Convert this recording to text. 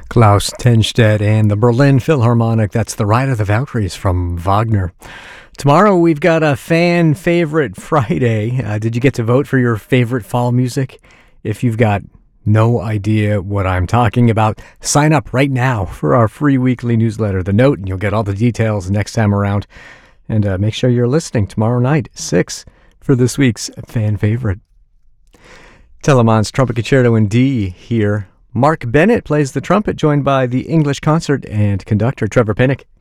Klaus Tenstedt and the Berlin Philharmonic. That's The Ride of the Valkyries from Wagner. Tomorrow we've got a fan favorite Friday. Did you get to vote for your favorite fall music? If you've got no idea what I'm talking about, sign up right now for our free weekly newsletter, The Note, and you'll get all the details next time around. And make sure you're listening tomorrow night, 6, for this week's fan favorite. Telemann's Trumpet Concerto in D here. Mark Bennett plays the trumpet, joined by the English concert and conductor Trevor Pinnock.